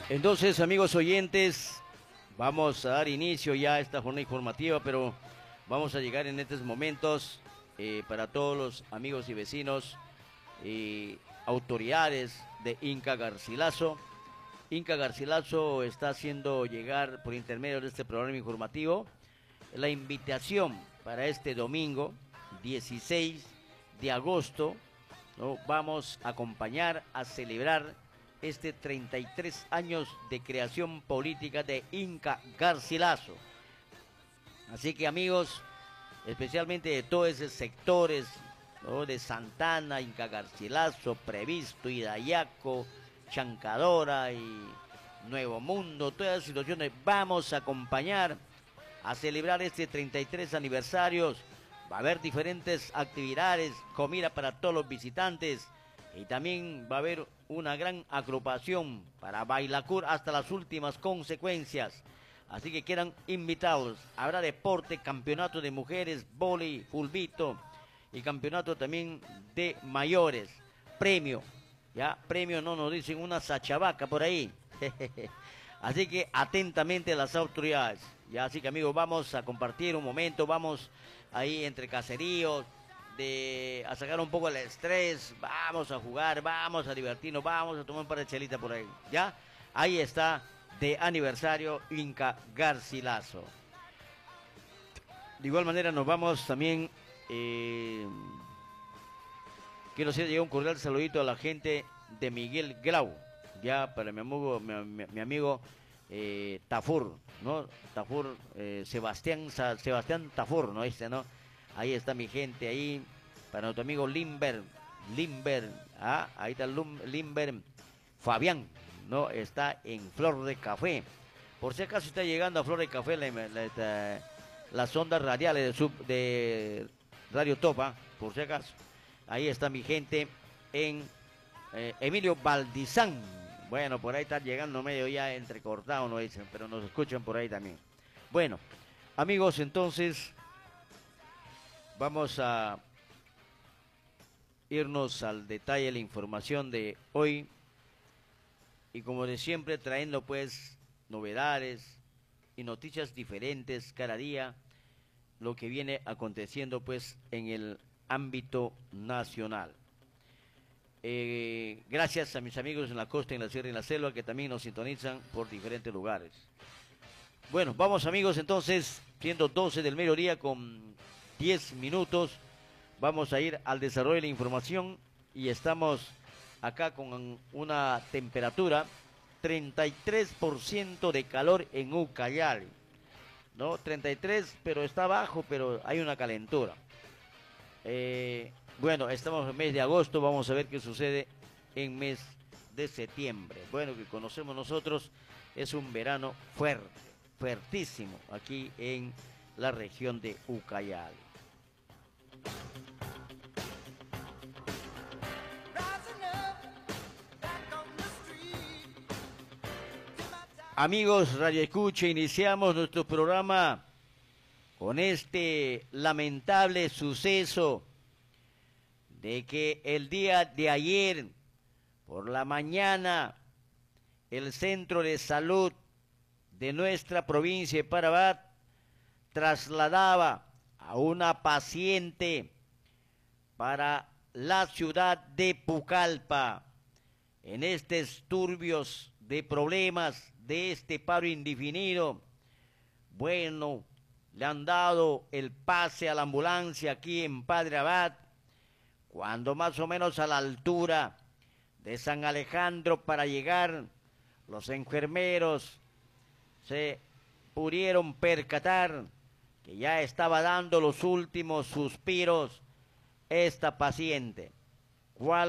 Entonces, amigos oyentes, vamos a dar inicio ya a esta jornada informativa, pero vamos a llegar en estos momentos para todos los amigos y vecinos y autoridades de Inca Garcilaso. Inca Garcilaso está haciendo llegar por intermedio de este programa informativo la invitación para este domingo 16 de agosto, ¿no? Vamos a acompañar a celebrar este 33 años de creación política de Inca Garcilaso. Así que amigos, especialmente de todos esos sectores, ¿no? De Santana, Inca Garcilaso, Previsto, Idayaco, Chancadora y Nuevo Mundo, todas las situaciones, vamos a acompañar a celebrar este 33 aniversarios. Va a haber diferentes actividades, comida para todos los visitantes y también va a haber una gran agrupación para Bailacur hasta las últimas consecuencias. Así que quedan invitados. Habrá deporte, campeonato de mujeres, vóley, fulbito y campeonato también de mayores. Premio, ya, premio no nos dicen una sachavaca por ahí. Así que atentamente las autoridades. Ya, así que amigos, vamos a compartir un momento, vamos ahí entre caseríos, a sacar un poco el estrés, vamos a jugar, vamos a divertirnos, vamos a tomar un par de chelitas por ahí, ¿ya? Ahí está, de aniversario Inca Garcilaso. De igual manera nos vamos también, quiero hacer llegar un cordial saludito a la gente de Miguel Grau, ya para mi amigo Tafur, ¿no? Tafur, Sebastián Tafur, ¿no? ¿No? Ahí está mi gente ahí, para nuestro amigo Limber, ahí está Limber Fabián, ¿no? Está en Flor de Café. Por si acaso está llegando a Flor de Café las ondas radiales de Radio Topa, por si acaso. Ahí está mi gente en Emilio Valdizán. Bueno, por ahí está llegando medio ya entrecortado, no dicen, pero nos escuchan por ahí también. Bueno, amigos, entonces vamos a irnos al detalle de la información de hoy. Y como de siempre, trayendo pues novedades y noticias diferentes cada día, lo que viene aconteciendo pues en el ámbito nacional. Gracias a mis amigos en la costa, en la sierra y en la selva que también nos sintonizan por diferentes lugares. Bueno, vamos amigos entonces, siendo 12 del mediodía con 10 minutos, vamos a ir al desarrollo de la información y estamos acá con una temperatura 33% de calor en Ucayali, ¿no? 33, pero está bajo, pero hay una calentura. Bueno, estamos en el mes de agosto, vamos a ver qué sucede en mes de septiembre. Bueno, que conocemos nosotros, es un verano fuerte, fuertísimo, aquí en la región de Ucayali. Amigos Radio Escucha, iniciamos nuestro programa con este lamentable suceso de que el día de ayer, por la mañana, el centro de salud de nuestra provincia de Parabat trasladaba a una paciente para la ciudad de Pucallpa en estos turbios de problemas de este paro indefinido. Bueno, le han dado el pase a la ambulancia aquí en Padre Abad, cuando más o menos a la altura de San Alejandro para llegar, los enfermeros se pudieron percatar que ya estaba dando los últimos suspiros esta paciente. ¿Cuál